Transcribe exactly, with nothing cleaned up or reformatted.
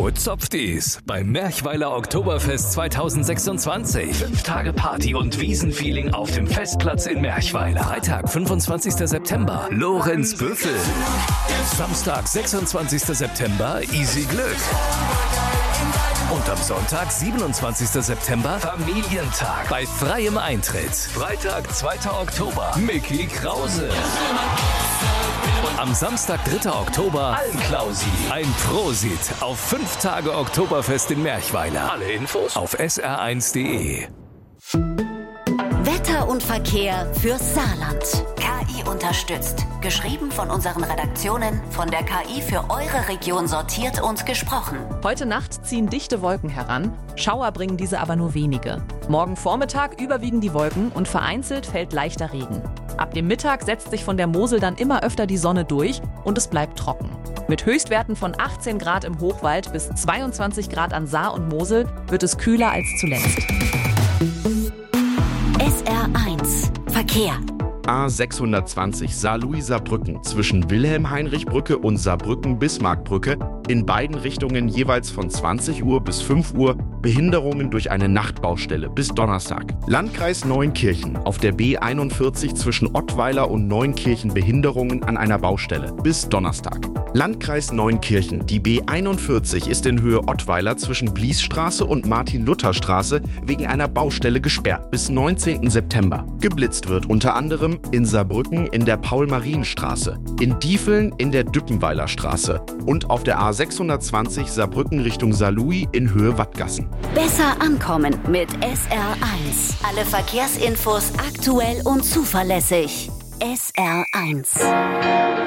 Wo zopft ich's? Beim Merchweiler Oktoberfest zweitausendsechsundzwanzig. Fünf Tage Party und Wiesenfeeling auf dem Festplatz in Merchweiler. Freitag, fünfundzwanzigster September, Lorenz Büffel. Samstag, sechsundzwanzigster September, Easy Glück. Und am Sonntag, siebenundzwanzigster September, Familientag bei freiem Eintritt. Freitag, zweiter Oktober, Micky Krause. Und am Samstag, dritter Oktober, Almklausi. Ein Prosit auf fünf Tage Oktoberfest in Merchweiler. Alle Infos auf s r eins punkt d e. Wetter und Verkehr fürs Saarland. K I unterstützt. Geschrieben von unseren Redaktionen, von der K I für eure Region sortiert und gesprochen. Heute Nacht ziehen dichte Wolken heran. Schauer bringen diese aber nur wenige. Morgen Vormittag überwiegen die Wolken und vereinzelt fällt leichter Regen. Ab dem Mittag setzt sich von der Mosel dann immer öfter die Sonne durch und es bleibt trocken. Mit Höchstwerten von achtzehn Grad im Hochwald bis zweiundzwanzig Grad an Saar und Mosel wird es kühler als zuletzt. S R eins Verkehr. A sechshundertzwanzig Saarlouis-Saarbrücken zwischen Wilhelm-Heinrich-Brücke und Saarbrücken-Bismarck-Brücke in beiden Richtungen jeweils von zwanzig Uhr bis fünf Uhr Behinderungen durch eine Nachtbaustelle bis Donnerstag. Landkreis Neunkirchen auf der B einundvierzig zwischen Ottweiler und Neunkirchen Behinderungen an einer Baustelle bis Donnerstag. Landkreis Neunkirchen, die B einundvierzig ist in Höhe Ottweiler zwischen Bliesstraße und Martin-Luther-Straße wegen einer Baustelle gesperrt bis neunzehnten September. Geblitzt wird unter anderem in Saarbrücken in der Paul-Marien-Straße, in Diefeln in der Düppenweiler Straße und auf der A sechshundertzwanzig Saarbrücken Richtung Saarlouis in Höhe Wattgassen. Besser ankommen mit S R eins. Alle Verkehrsinfos aktuell und zuverlässig. S R eins.